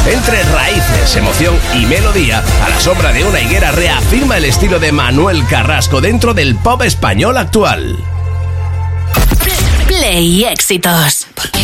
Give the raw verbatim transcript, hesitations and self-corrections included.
Entre raíces, emoción y melodía, a la sombra de una higuera reafirma el estilo de Manuel Carrasco dentro del pop español actual. Play Éxitos.